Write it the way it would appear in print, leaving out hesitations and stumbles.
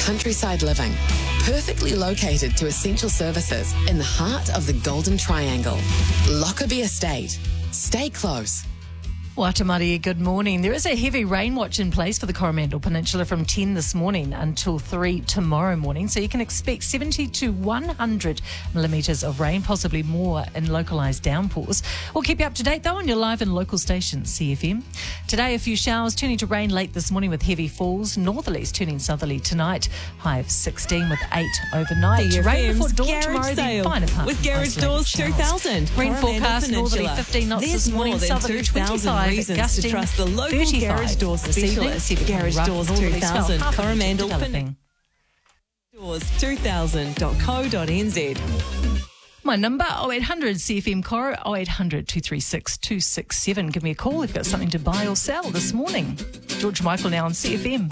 countryside living, perfectly located to essential services in the heart of the Golden Triangle. Lockerbie Estate. Stay close. Watamari, good morning. There is a heavy rain watch in place for the Coromandel Peninsula from 10 this morning until 3 tomorrow morning. So you can expect 70 to 100 millimetres of rain, possibly more in localised downpours. We'll keep you up to date though on your live and local station, CFM. Today, a few showers turning to rain late this morning with heavy falls. Northerlies turning southerly tonight. High of 16 with 8 overnight. Rain before dawn tomorrow, then finer part. With Garage Doors 2000. Rain forecast, northerly 15 knots this morning, southerly 25. Reasons to trust the local Garage Door specialist. Garage Doors 2000, Coromandel Peninsula. Doors2000.co.nz. My number, 0800 CFM Coro, 0800 236 267. Give me a call if you've got something to buy or sell this morning. George Michael now on CFM.